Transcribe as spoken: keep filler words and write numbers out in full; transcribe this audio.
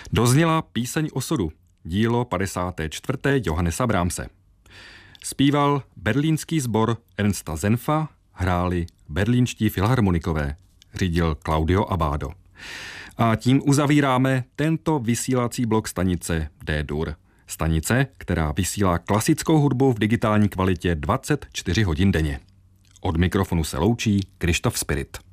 Dozněla Píseň osudu, dílo padesáté čtvrté Johannesa Brahmse. Zpíval berlínský sbor Ernsta Senfa, hráli berlínští filharmonikové, řídil Claudio Abbado. A tím uzavíráme tento vysílací blok stanice D-Dur. Stanice, která vysílá klasickou hudbu v digitální kvalitě dvacet čtyři hodin denně. Od mikrofonu se loučí Krištof Spirit.